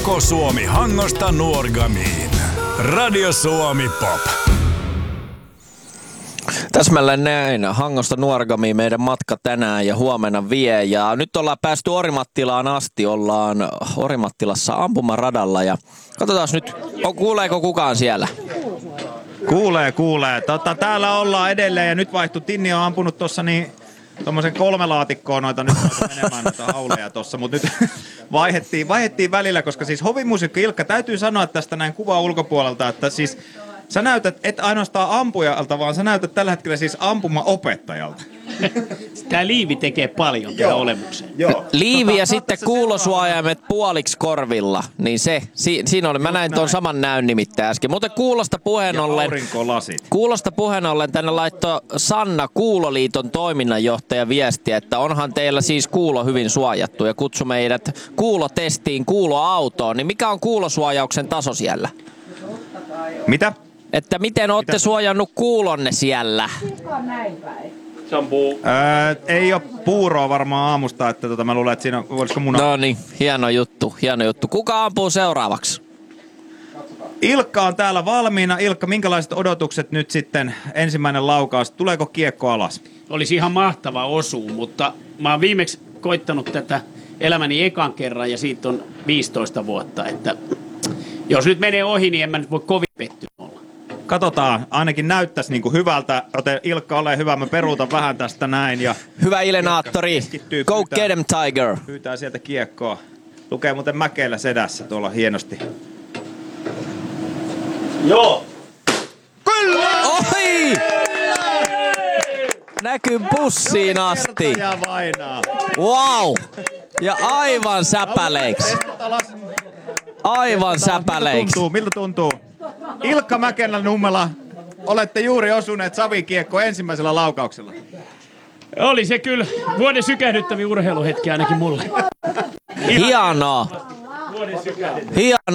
Koko Suomi Hangosta Nuorgamiin. Radio Suomi Pop. Täsmälleen näin. Hangosta Nuorgamiin meidän matka tänään ja huomenna vie. Ja nyt ollaan päästy Orimattilaan asti. Ollaan Orimattilassa ampumaradalla ja katsotaan nyt, kuuleeko kukaan siellä? Kuulee. Täällä ollaan edelleen ja nyt vaihtui. Tinni on ampunut tuossa niin tommosen 3 laatikkoa noita menemään noita hauleja tossa, mutta nyt vaihdettiin välillä, koska siis hovimusiikka Ilkka, täytyy sanoa tästä näin kuvan ulkopuolelta, että siis sä näytät et ainoastaan ampujalta, vaan sä näytät tällä hetkellä siis ampumaopettajalta. Tää liivi tekee paljon tähän olemukseen. Joo. Liivi ja sitten kuulosuojaimet puoliksi korvilla, niin siinä oli. Mä näin tuon saman näyn nimittäin äsken. Mutta kuulosta puheen ollen tänne laittoi Sanna Kuuloliiton toiminnanjohtaja viestiä, että onhan teillä siis kuulo hyvin suojattu ja kutsu meidät kuulotestiin, kuuloautoon. Niin mikä on kuulosuojauksen taso siellä? Mitä? Että miten olette suojannut kuulonne siellä? Se on Ei ole puuroa varmaan aamusta, että mä luulen, että siinä olisiko muna. No niin, hieno juttu. Kuka ampuu seuraavaksi? Ilkka on täällä valmiina. Ilkka, minkälaiset odotukset nyt sitten ensimmäinen laukaus? Tuleeko kiekko alas? Olisi ihan mahtava osuu, mutta mä oon viimeksi koittanut tätä elämäni ekan kerran ja siitä on 15 vuotta, että jos nyt menee ohi, niin en mä nyt voi kovin pettynyt olla. Katsotaan, ainakin näyttäisi niin kuin hyvältä. Joten Ilkka, ole hyvä, mä peruutan vähän tästä näin. Ja hyvä Ilenaattori, go get him Tiger. Pyytää sieltä kiekkoa. Lukee muuten Mäkelä sedässä tuolla hienosti. Joo! Kyllä! Oi! Näkyy bussiin asti. Wow! Ja aivan säpäleiksi. Aivan säpäleiksi. Miltä tuntuu? Ilkka Mäkelä Nummela, olette juuri osuneet savikiekko ensimmäisellä laukauksella. Oli se kyllä vuoden sykähdyttävin urheiluhetki ainakin mulle. Hienoa. Hienoa.